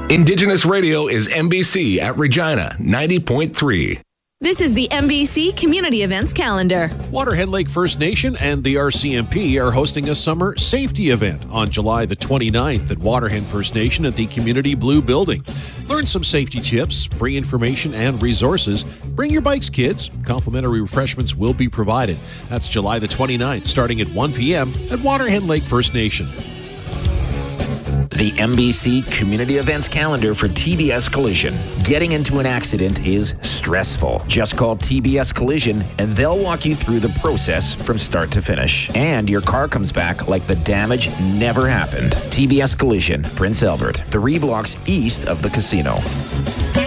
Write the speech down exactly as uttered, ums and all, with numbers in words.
Indigenous Radio is N B C at Regina, ninety point three. This is the N B C Community Events Calendar. Waterhen Lake First Nation and the R C M P are hosting a summer safety event on July the twenty-ninth at Waterhen First Nation at the Community Blue Building. Learn some safety tips, free information, and resources. Bring your bikes, kids. Complimentary refreshments will be provided. That's July the twenty-ninth, starting at one p.m. at Waterhen Lake First Nation. The N B C Community Events Calendar for T B S Collision. Getting into an accident is stressful. Just call T B S Collision and they'll walk you through the process from start to finish. And your car comes back like the damage never happened. T B S Collision, Prince Albert, three blocks east of the casino.